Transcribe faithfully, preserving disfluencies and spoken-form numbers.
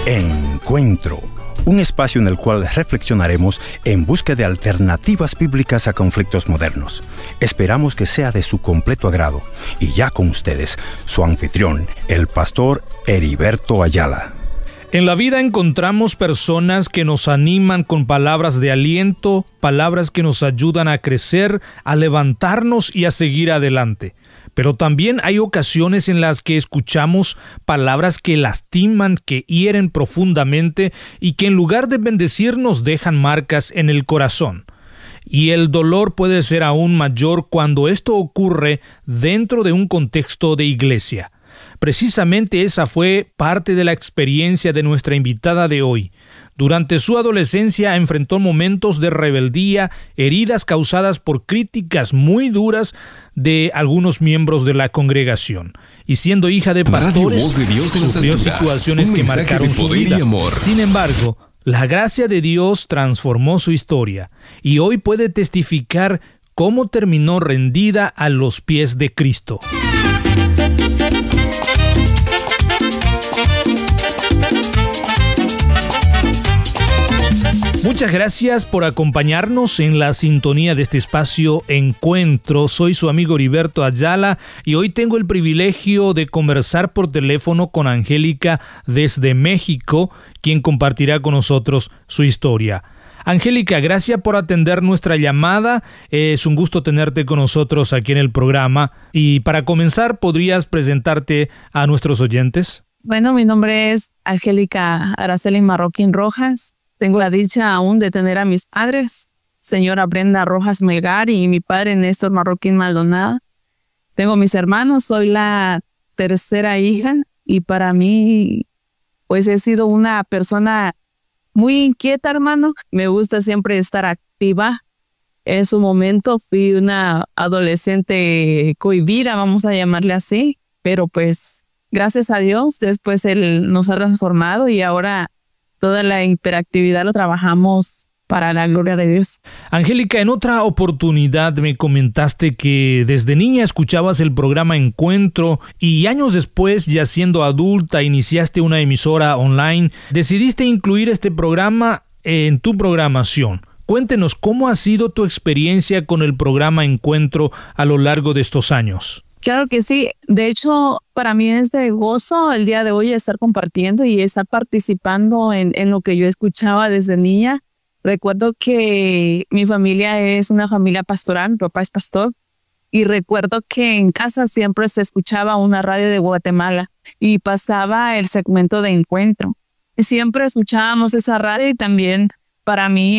Encuentro, un espacio en el cual reflexionaremos en busca de alternativas bíblicas a conflictos modernos. Esperamos que sea de su completo agrado. Y ya con ustedes, su anfitrión, el pastor Heriberto Ayala. En la vida encontramos personas que nos animan con palabras de aliento, palabras que nos ayudan a crecer, a levantarnos y a seguir adelante. Pero también hay ocasiones en las que escuchamos palabras que lastiman, que hieren profundamente y que en lugar de bendecirnos dejan marcas en el corazón. Y el dolor puede ser aún mayor cuando esto ocurre dentro de un contexto de iglesia. Precisamente esa fue parte de la experiencia de nuestra invitada de hoy. Durante su adolescencia enfrentó momentos de rebeldía, heridas causadas por críticas muy duras de algunos miembros de la congregación. Y siendo hija de pastores, Voz de Dios en las sufrió alturas, situaciones un que mensaje marcaron de su poder y vida. amor. Sin embargo, la gracia de Dios transformó su historia y hoy puede testificar cómo terminó rendida a los pies de Cristo. Muchas gracias por acompañarnos en la sintonía de este espacio Encuentro. Soy su amigo Heriberto Ayala y hoy tengo el privilegio de conversar por teléfono con Angélica desde México, quien compartirá con nosotros su historia. Angélica, gracias por atender nuestra llamada. Es un gusto tenerte con nosotros aquí en el programa. Y para comenzar, ¿podrías presentarte a nuestros oyentes? Bueno, mi nombre es Angélica Araceli Marroquín Rojas. Tengo la dicha aún de tener a mis padres, señora Brenda Rojas Melgar y mi padre Néstor Marroquín Maldonado. Tengo mis hermanos, soy la tercera hija y para mí, pues he sido una persona muy inquieta, hermano. Me gusta siempre estar activa. En su momento fui una adolescente cohibida, vamos a llamarle así, pero pues gracias a Dios, después Él nos ha transformado y ahora toda la hiperactividad lo trabajamos para la gloria de Dios. Angélica, en otra oportunidad me comentaste que desde niña escuchabas el programa Encuentro y años después, ya siendo adulta, iniciaste una emisora online. Decidiste incluir este programa en tu programación. Cuéntenos, ¿cómo ha sido tu experiencia con el programa Encuentro a lo largo de estos años? Claro que sí. De hecho, para mí es de gozo el día de hoy estar compartiendo y estar participando en, en lo que yo escuchaba desde niña. Recuerdo que mi familia es una familia pastoral, mi papá es pastor, y recuerdo que en casa siempre se escuchaba una radio de Guatemala y pasaba el segmento de Encuentro. Siempre escuchábamos esa radio y también para mí